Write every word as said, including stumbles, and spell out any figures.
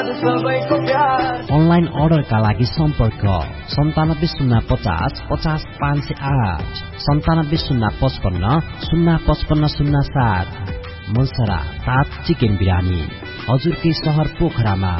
Online अर्डरका लागि सम्पर्क सन्तानब्बे शून्य पचास पचास पाँच सय आठ सन्तानब्बे शून्य पचपन्न शून्य पचपन्न शून्य सात। मुलसरा सात चिकन बिरानी हजुरकै सहर पोखरामा।